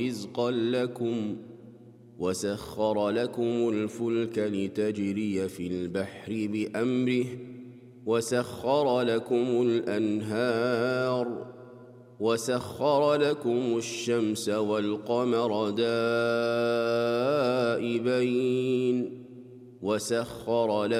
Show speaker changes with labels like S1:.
S1: رزقا لكم وسخر لكم الفلك لتجري في البحر بأمره وسخر لكم الأنهار وسخر لكم الشمس والقمر دائبين وسخر لكم